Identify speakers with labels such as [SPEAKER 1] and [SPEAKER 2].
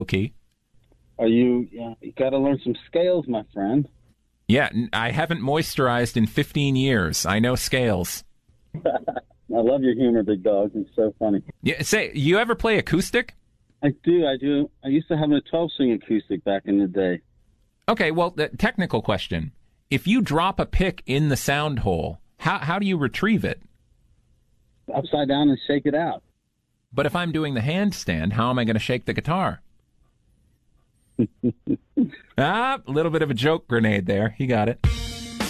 [SPEAKER 1] key.
[SPEAKER 2] You got to learn some scales, my friend.
[SPEAKER 1] Yeah, I haven't moisturized in 15 years. I know scales.
[SPEAKER 2] I love your humor, big dog. It's so funny.
[SPEAKER 1] Yeah, say, you ever play acoustic?
[SPEAKER 2] I do. I used to have a 12-string acoustic back in the day.
[SPEAKER 1] Okay, well, the technical question. If you drop a pick in the sound hole, how do you retrieve it?
[SPEAKER 2] Upside down and shake it out.
[SPEAKER 1] But if I'm doing the handstand, how am I going to shake the guitar? A little bit of a joke grenade there. He got it.